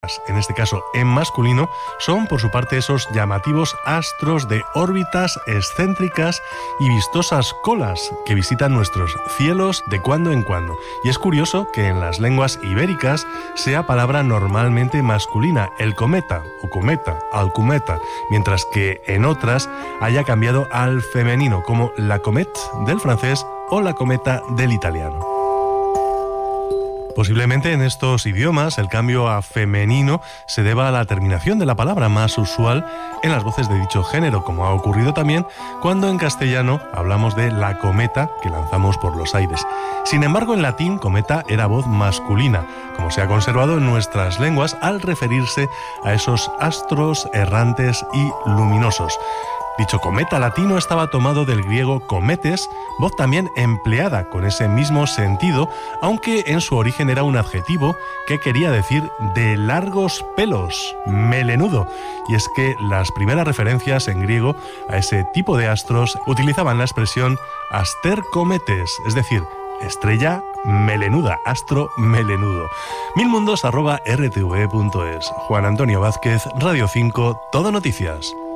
en este caso en masculino, son por su parte esos llamativos astros de órbitas excéntricas y vistosas colas que visitan nuestros cielos de cuando en cuando. Y es curioso que en las lenguas ibéricas sea palabra normalmente masculina, el cometa o cometa, alcumeta, mientras que en otras haya cambiado al femenino, como la comète del francés o la cometa del italiano. Posiblemente en estos idiomas el cambio a femenino se deba a la terminación de la palabra más usual en las voces de dicho género, como ha ocurrido también cuando en castellano hablamos de la cometa que lanzamos por los aires. Sin embargo, en latín, cometa era voz masculina, como se ha conservado en nuestras lenguas al referirse a esos astros errantes y luminosos. Dicho cometa latino estaba tomado del griego cometes, voz también empleada con ese mismo sentido, aunque en su origen era un adjetivo que quería decir de largos pelos, melenudo. Y es que las primeras referencias en griego a ese tipo de astros utilizaban la expresión aster cometes, es decir, estrella melenuda, astro melenudo. milmundos@rtve.es. Juan Antonio Vázquez, Radio 5, Todo Noticias.